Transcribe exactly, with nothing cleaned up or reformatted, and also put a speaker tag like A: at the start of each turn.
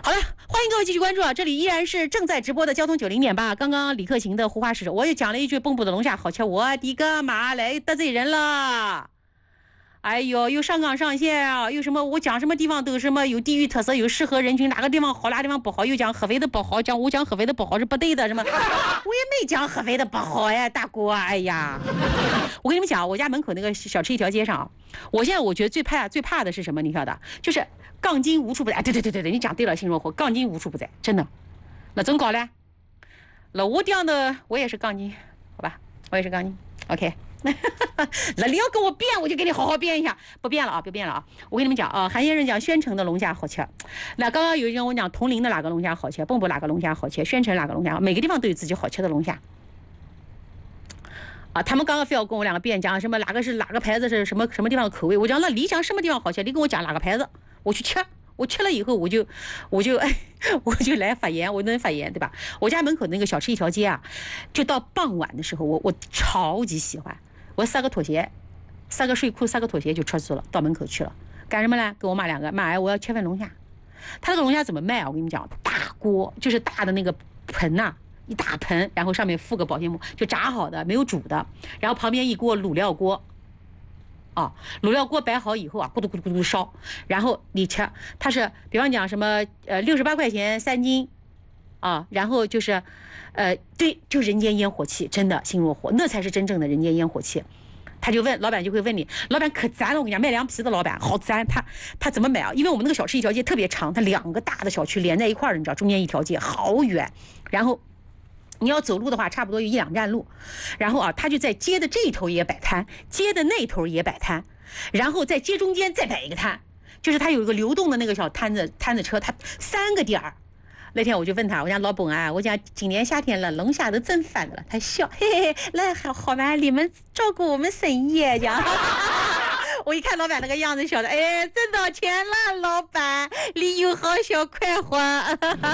A: 好了，欢迎各位继续关注啊！这里依然是正在直播的交通九零点八。刚刚李克勤的胡话是，我又讲了一句蚌埠的龙虾好吃，我的个妈嘞，得罪人了！哎呦，又上纲上线啊，又什么我讲什么地方都什么有地域特色，有适合人群，哪个地方好，哪个地方不好，又讲合肥的不好，讲我讲合肥的不好是不对的，什么？我也没讲合肥的不好呀，大哥，哎呀！我跟你们讲，我家门口那个小吃一条街上，我现在我觉得最怕最怕的是什么？你晓得？就是杠精无处不在。对对对对对，你讲对了，新若火，杠精无处不在，真的。那怎么搞呢？那我这样的我也是杠精，好吧，我也是杠精。OK。那你要跟我辩，我就给你好好辩一下。不辩了啊，不辩了啊！我跟你们讲啊，韩先生讲宣城的龙虾好吃。那刚刚有人跟我讲铜陵的哪个龙虾好吃，蚌埠哪个龙虾好吃，宣城哪个龙虾，每个地方都有自己好吃的龙虾。啊，他们刚刚非要跟我两个辩讲什么哪个是哪个牌子是什么什么地方的口味，我讲那你讲什么地方好吃，你跟我讲哪个牌子，我去吃。我吃了以后，我就我就我就来发言，我能发言对吧？我家门口那个小吃一条街啊，就到傍晚的时候，我我超级喜欢。我撒个拖鞋，撒个睡裤，撒个拖鞋就出去了，到门口去了，干什么呢？跟我妈两个，妈呀，我要切份龙虾。他那个龙虾怎么卖啊？我跟你们讲，大锅就是大的那个盆呐、啊，一大盆，然后上面附个保鲜膜，就炸好的，没有煮的，然后旁边一锅卤料锅。啊，卤料锅摆好以后啊，咕嘟咕嘟咕嘟烧，然后你吃，它是比方讲什么呃六十八块钱三斤，啊，然后就是，呃对，就人间烟火气，真的心若火，那才是真正的人间烟火气。他就问老板，就会问你，老板可赞了，我跟你讲，卖凉皮的老板好赞，他他怎么买啊？因为我们那个小吃一条街特别长，它两个大的小区连在一块儿，你知道，中间一条街好远，然后。你要走路的话，差不多有一两站路，然后啊，他就在街的这一头也摆摊，街的那头也摆摊，然后在街中间再摆一个摊，就是他有一个流动的那个小摊子摊子车，他三个点儿。那天我就问他，我讲老板啊，我讲今年夏天了，龙虾都蒸翻了，他笑，嘿嘿，那好好吧，你们照顾我们生意讲。我一看老板那个样子，晓得，哎，挣到钱了，老板，你有好小快活。